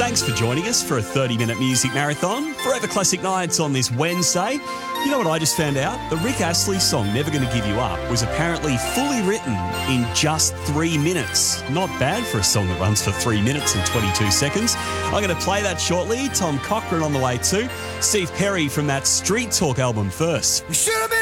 Thanks for joining us for a 30-minute music marathon. Forever Classic Nights on this Wednesday. You know what I just found out? The Rick Astley song, Never Gonna Give You Up, was apparently fully written in just 3 minutes. Not bad for a song that runs for 3 minutes and 22 seconds. I'm going to play that shortly. Tom Cochrane on the way too. Steve Perry from that Street Talk album first.